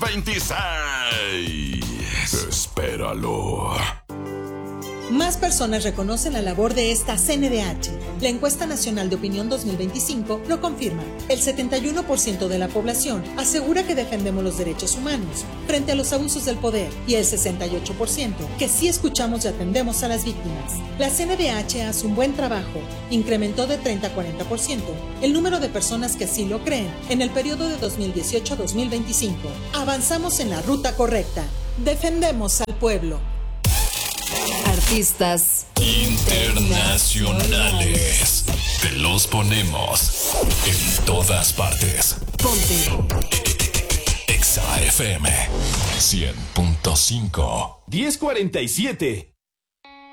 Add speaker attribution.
Speaker 1: 2026. Espéralo.
Speaker 2: Más personas reconocen la labor de esta CNDH. La encuesta nacional de opinión 2025 lo confirma. El 71% de la población asegura que defendemos los derechos humanos frente a los abusos del poder y el 68% que sí escuchamos y atendemos a las víctimas. La CNDH hace un buen trabajo. Incrementó de 30 a 40% el número de personas que sí lo creen en el periodo de 2018 a 2025. Avanzamos en la ruta correcta. Defendemos al pueblo.
Speaker 3: Artistas
Speaker 1: internacionales. Te los ponemos en todas partes.
Speaker 3: Ponte
Speaker 1: Exa FM 100.5.
Speaker 4: 10:47.